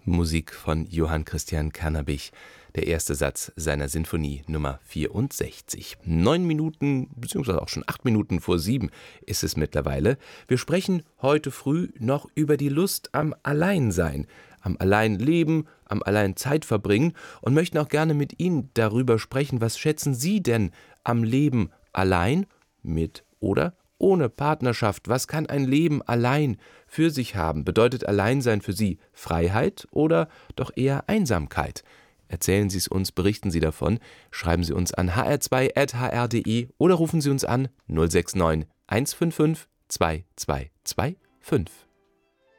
Musik von Johann Christian Cannabich, der erste Satz seiner Sinfonie Nummer 64. 9 Minuten, beziehungsweise auch schon 8 Minuten vor 7 ist es mittlerweile. Wir sprechen heute früh noch über die Lust am Alleinsein, am Alleinleben, am Alleinzeitverbringen und möchten auch gerne mit Ihnen darüber sprechen, was schätzen Sie denn am Leben allein, mit oder ohne Partnerschaft? Was kann ein Leben allein für sich haben? Bedeutet Alleinsein für Sie Freiheit oder doch eher Einsamkeit? Erzählen Sie es uns, berichten Sie davon, schreiben Sie uns an hr2@hr.de oder rufen Sie uns an 069 155 2225.